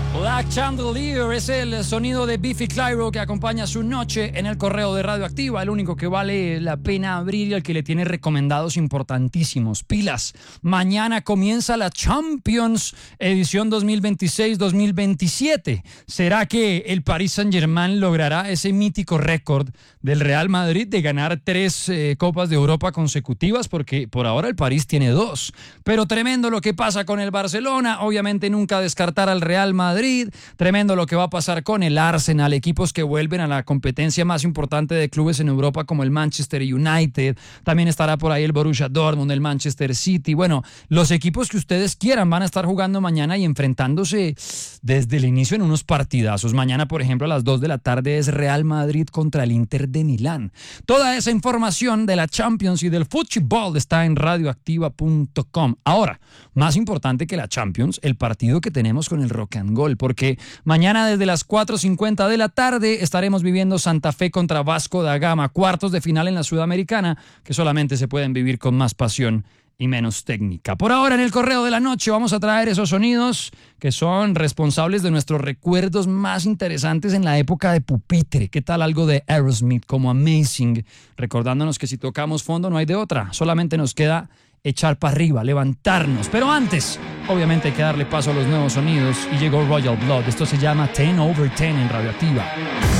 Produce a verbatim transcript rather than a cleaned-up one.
Black Chandelier es el sonido de Biffy Clyro que acompaña su noche en el correo de Radioactiva, el único que vale la pena abrir y al que le tiene recomendados importantísimos. Pilas, mañana comienza la Champions edición dos mil veintiséis dos mil veintisiete. ¿Será que el Paris Saint-Germain logrará ese mítico récord del Real Madrid de ganar tres eh, Copas de Europa consecutivas? Porque por ahora el París tiene dos. Pero tremendo lo que pasa con el Barcelona, obviamente nunca descartar al Real Madrid. Tremendo lo que va a pasar con el Arsenal, equipos que vuelven a la competencia más importante de clubes en Europa como el Manchester United. También estará por ahí el Borussia Dortmund, el Manchester City. Bueno, los equipos que ustedes quieran van a estar jugando mañana y enfrentándose desde el inicio en unos partidazos. Mañana, por ejemplo, a las dos de la tarde es Real Madrid contra el Inter de Milán. Toda esa información de la Champions y del fútbol está en radioactiva punto com. Ahora, más importante que la Champions, el partido que tenemos con el Rock and Roll, porque mañana desde las cuatro cincuenta de la tarde estaremos viviendo Santa Fe contra Vasco da Gama, cuartos de final en la Sudamericana, que solamente se pueden vivir con más pasión y menos técnica. Por ahora, en el correo de la noche vamos a traer esos sonidos que son responsables de nuestros recuerdos más interesantes en la época de pupitre. ¿Qué tal algo de Aerosmith como Amazing? Recordándonos que si tocamos fondo no hay de otra, solamente nos queda echar para arriba, levantarnos. Pero antes, obviamente hay que darle paso a los nuevos sonidos y llegó Royal Blood. Esto se llama ten over ten en Radioactiva.